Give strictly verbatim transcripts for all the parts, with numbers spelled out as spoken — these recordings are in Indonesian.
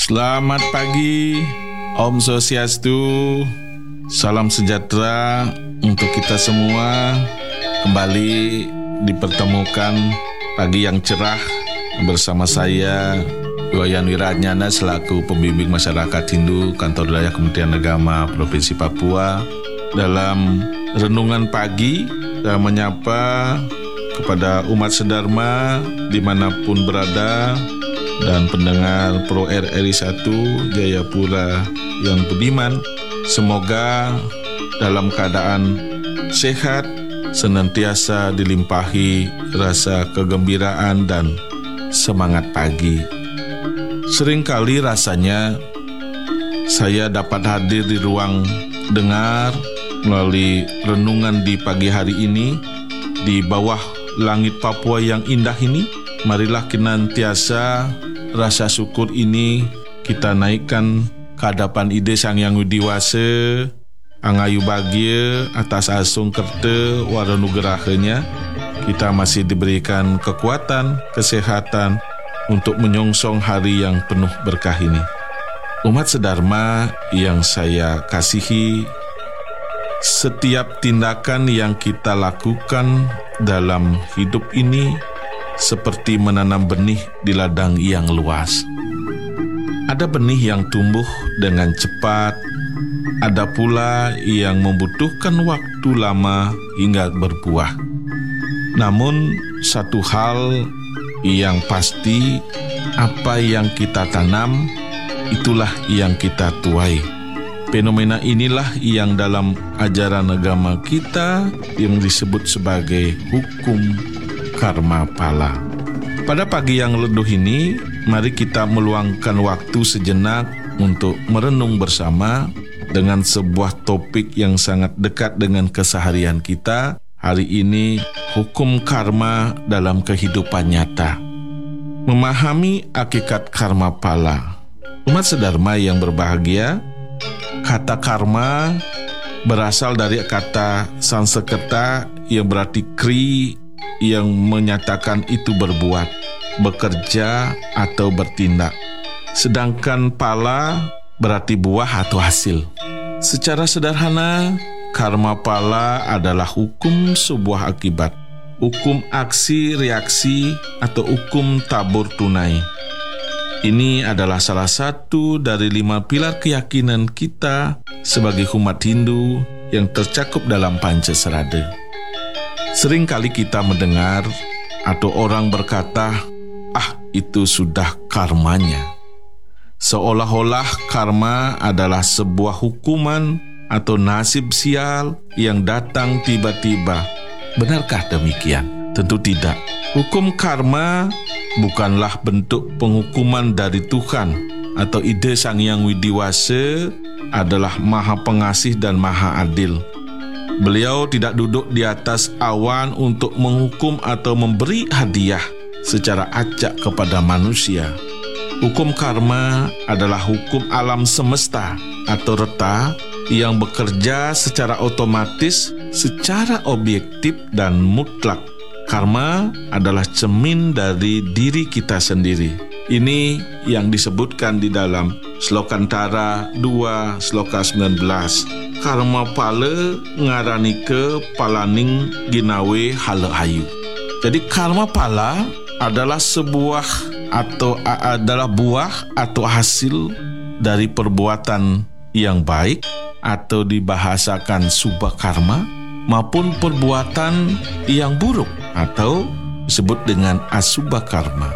Selamat pagi, Om Swastiastu, salam sejahtera untuk kita semua. Kembali dipertemukan pagi yang cerah bersama saya, Wayan Wirajnana, selaku pembimbing masyarakat Hindu Kantor Wilayah Kementerian Agama Provinsi Papua. Dalam renungan pagi, saya menyapa kepada umat sedharma dimanapun berada, dan pendengar Pro R R I satu Jayapura yang budiman, semoga dalam keadaan sehat, senantiasa dilimpahi rasa kegembiraan dan semangat pagi. Seringkali rasanya saya dapat hadir di ruang dengar melalui renungan di pagi hari ini di bawah langit Papua yang indah ini. Marilah kinantiasa rasa syukur ini kita naikkan ke hadapan Ide Sang Yang Widiwasa, Angayu Bagia atas asung kerte waranugerahanya. Kita masih diberikan kekuatan, kesehatan untuk menyongsong hari yang penuh berkah ini. Umat sedharma yang saya kasihi, setiap tindakan yang kita lakukan dalam hidup ini seperti menanam benih di ladang yang luas. Ada benih yang tumbuh dengan cepat, ada pula yang membutuhkan waktu lama hingga berbuah. Namun satu hal yang pasti, apa yang kita tanam, itulah yang kita tuai. Fenomena inilah yang dalam ajaran agama kita yang disebut sebagai hukum karma pala. Pada pagi yang leduh ini, mari kita meluangkan waktu sejenak untuk merenung bersama dengan sebuah topik yang sangat dekat dengan keseharian kita. Hari ini, hukum karma dalam kehidupan nyata. Memahami hakikat karma pala. Umat sedharma yang berbahagia, kata karma berasal dari kata Sanskerta yang berarti kri, yang menyatakan itu berbuat, bekerja, atau bertindak. Sedangkan pala berarti buah atau hasil. Secara sederhana, karma pala adalah hukum sebuah akibat, hukum aksi reaksi, atau hukum tabur tunai. Ini adalah salah satu dari lima pilar keyakinan kita sebagai umat Hindu yang tercakup dalam Pancasarada. Seringkali kita mendengar atau orang berkata, ah itu sudah karmanya. Seolah-olah karma adalah sebuah hukuman atau nasib sial yang datang tiba-tiba. Benarkah demikian? Tentu tidak. Hukum karma bukanlah bentuk penghukuman dari Tuhan atau Ide Sang Yang Widiwasa adalah Maha Pengasih dan Maha Adil. Beliau tidak duduk di atas awan untuk menghukum atau memberi hadiah secara acak kepada manusia. Hukum karma adalah hukum alam semesta atau reta yang bekerja secara otomatis, secara objektif dan mutlak. Karma adalah cermin dari diri kita sendiri. Ini yang disebutkan di dalam Slokantara dua Sloka sembilan belas. Karma pala ngarani ke palaning ginawe hale ayu. Jadi karma pala adalah sebuah atau adalah buah atau hasil dari perbuatan yang baik atau dibahasakan subha karma maupun perbuatan yang buruk atau disebut dengan asubha karma.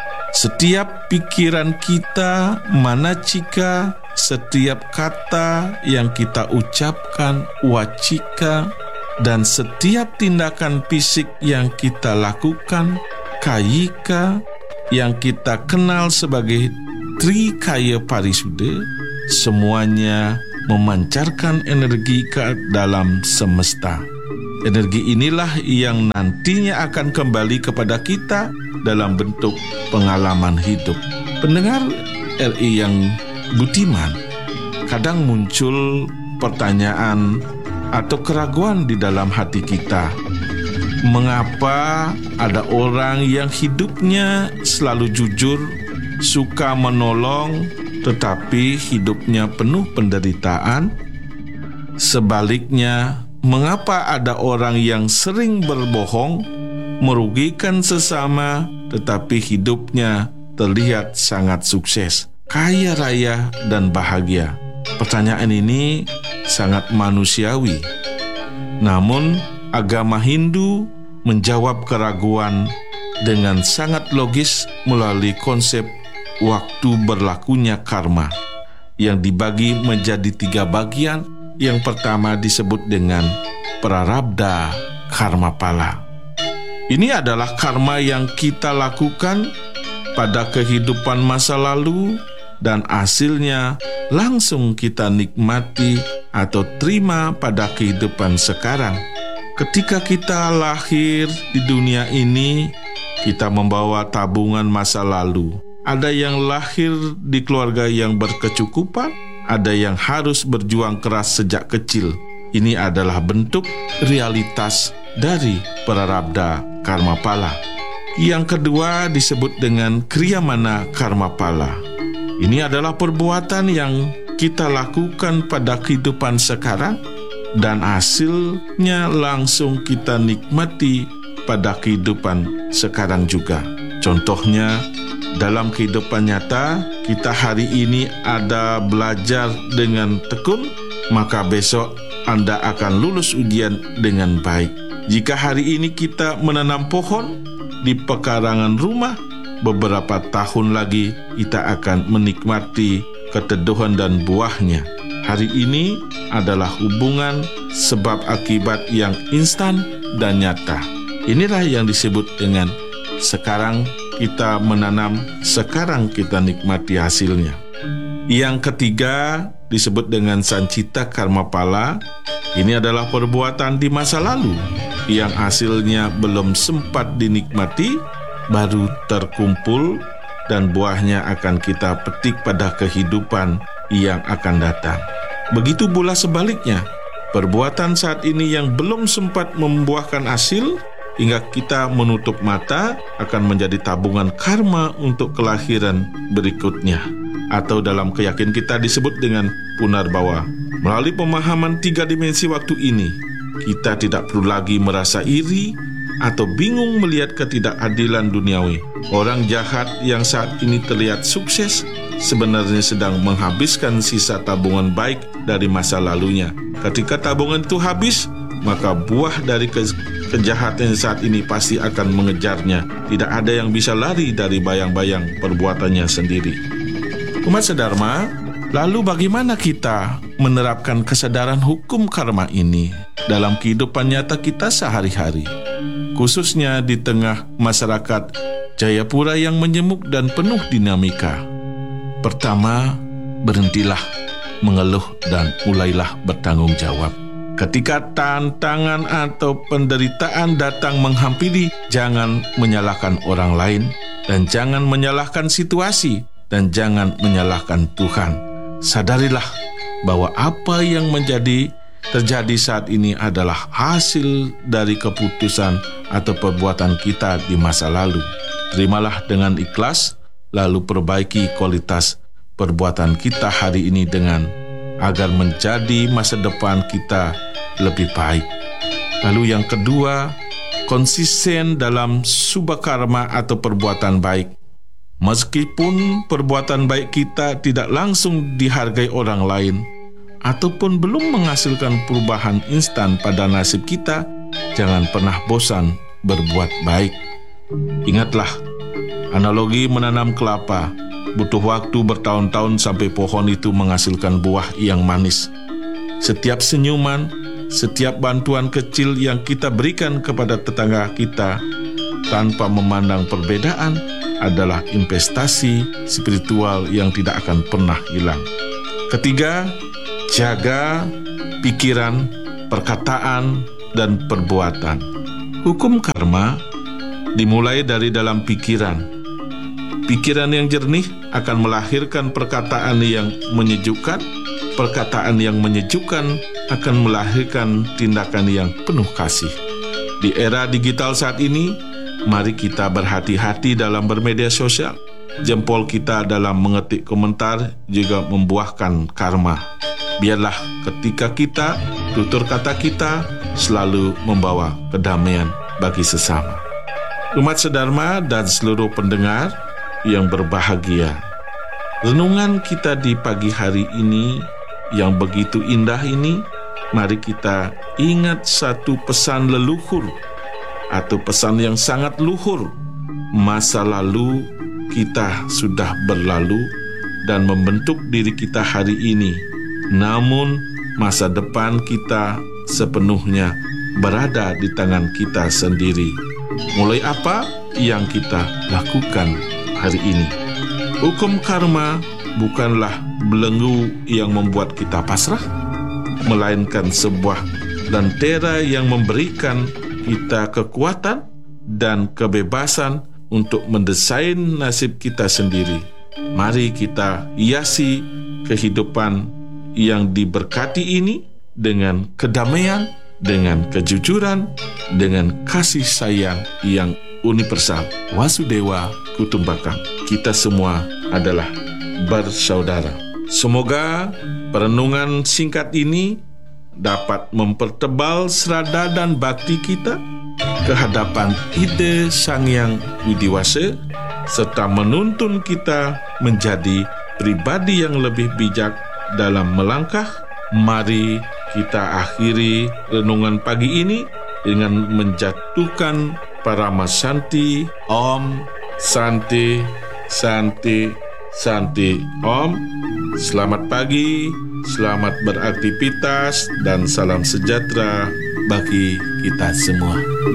Setiap pikiran kita, manacika, setiap kata yang kita ucapkan, wacika, dan setiap tindakan fisik yang kita lakukan, kayika, yang kita kenal sebagai Trikaya Parisuddha, semuanya memancarkan energi ke dalam semesta. Energi inilah yang nantinya akan kembali kepada kita dalam bentuk pengalaman hidup. Pendengar R I yang budiman, kadang muncul pertanyaan atau keraguan di dalam hati kita. Mengapa ada orang yang hidupnya selalu jujur, suka menolong, tetapi hidupnya penuh penderitaan? Sebaliknya, mengapa ada orang yang sering berbohong, merugikan sesama, tetapi hidupnya terlihat sangat sukses, kaya raya, dan bahagia? Pertanyaan ini sangat manusiawi. Namun, agama Hindu menjawab keraguan dengan sangat logis melalui konsep waktu berlakunya karma yang dibagi menjadi tiga bagian. Yang pertama disebut dengan prarabdha karma pala. Ini adalah karma yang kita lakukan pada kehidupan masa lalu dan hasilnya langsung kita nikmati atau terima pada kehidupan sekarang. Ketika kita lahir di dunia ini, kita membawa tabungan masa lalu. Ada yang lahir di keluarga yang berkecukupan, ada yang harus berjuang keras sejak kecil. Ini adalah bentuk realitas dari prarabdha karma pala. Yang kedua disebut dengan kriyamana karma pala. Ini adalah perbuatan yang kita lakukan pada kehidupan sekarang dan hasilnya langsung kita nikmati pada kehidupan sekarang juga. Contohnya, dalam kehidupan nyata, kita hari ini ada belajar dengan tekun, maka besok Anda akan lulus ujian dengan baik. Jika hari ini kita menanam pohon di pekarangan rumah, beberapa tahun lagi kita akan menikmati keteduhan dan buahnya. Hari ini adalah hubungan sebab akibat yang instan dan nyata. Inilah yang disebut dengan sekarang kita menanam, sekarang kita nikmati hasilnya. Yang ketiga disebut dengan sancita karma pala. Ini adalah perbuatan di masa lalu yang hasilnya belum sempat dinikmati, baru terkumpul dan buahnya akan kita petik pada kehidupan yang akan datang. Begitu pula sebaliknya, perbuatan saat ini yang belum sempat membuahkan hasil hingga kita menutup mata akan menjadi tabungan karma untuk kelahiran berikutnya, atau dalam keyakinan kita disebut dengan punarbawa. Melalui pemahaman tiga dimensi waktu ini, kita tidak perlu lagi merasa iri atau bingung melihat ketidakadilan duniawi. Orang jahat yang saat ini terlihat sukses sebenarnya sedang menghabiskan sisa tabungan baik dari masa lalunya. Ketika tabungan itu habis, maka buah dari ke- kejahatan saat ini pasti akan mengejarnya. Tidak ada yang bisa lari dari bayang-bayang perbuatannya sendiri. Umat sedharma, lalu bagaimana kita menerapkan kesadaran hukum karma ini dalam kehidupan nyata kita sehari-hari, khususnya di tengah masyarakat Jayapura yang menyemuk dan penuh dinamika? Pertama, berhentilah mengeluh dan mulailah bertanggung jawab. Ketika tantangan atau penderitaan datang menghampiri, jangan menyalahkan orang lain dan jangan menyalahkan situasi dan jangan menyalahkan Tuhan. Sadarilah bahwa apa yang menjadi terjadi saat ini adalah hasil dari keputusan atau perbuatan kita di masa lalu. Terimalah dengan ikhlas, lalu perbaiki kualitas perbuatan kita hari ini dengan agar menjadi masa depan kita lebih baik. Lalu yang kedua, konsisten dalam subhakarma atau perbuatan baik. Meskipun perbuatan baik kita tidak langsung dihargai orang lain ataupun belum menghasilkan perubahan instan pada nasib kita, jangan pernah bosan berbuat baik. Ingatlah, analogi menanam kelapa, butuh waktu bertahun-tahun sampai pohon itu menghasilkan buah yang manis. Setiap senyuman, setiap bantuan kecil yang kita berikan kepada tetangga kita tanpa memandang perbedaan adalah investasi spiritual yang tidak akan pernah hilang. Ketiga, jaga pikiran, perkataan, dan perbuatan. Hukum karma dimulai dari dalam pikiran. Pikiran yang jernih akan melahirkan perkataan yang menyejukkan. Perkataan yang menyejukkan akan melahirkan tindakan yang penuh kasih. Di era digital saat ini, mari kita berhati-hati dalam bermedia sosial. jempol kita dalam mengetik komentar juga membuahkan karma. Biarlah ketika kita, tutur kata kita selalu membawa kedamaian bagi sesama. Umat sedharma dan seluruh pendengar yang berbahagia, renungan kita di pagi hari ini yang begitu indah ini, mari kita ingat satu pesan leluhur atau pesan yang sangat luhur. Masa lalu kita sudah berlalu dan membentuk diri kita hari ini. Namun masa depan kita sepenuhnya berada di tangan kita sendiri. Mulai apa yang kita lakukan hari ini? Hukum karma bukanlah belenggu yang membuat kita pasrah, melainkan sebuah lentera yang memberikan kita kekuatan dan kebebasan untuk mendesain nasib kita sendiri. Mari kita hiasi kehidupan yang diberkati ini dengan kedamaian, dengan kejujuran, dengan kasih sayang yang universal. Wasudewa Kutumbaka. Kita semua adalah bersaudara. Semoga perenungan singkat ini dapat mempertebal serada dan bakti kita kehadapan ide Sang Hyang Widiwasa, serta menuntun kita menjadi pribadi yang lebih bijak dalam melangkah. Mari kita akhiri renungan pagi ini dengan menjatuhkan Parama Santi, Om Santi, Santi, Santi, Om. Selamat pagi, selamat beraktivitas, dan salam sejahtera bagi kita semua.